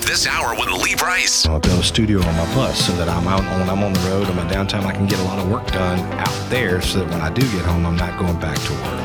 this hour with Lee Price. I'll build a studio on my bus so that when I'm on the road on my downtime, I can get a lot of work done out there so that when I do get home, I'm not going back to work.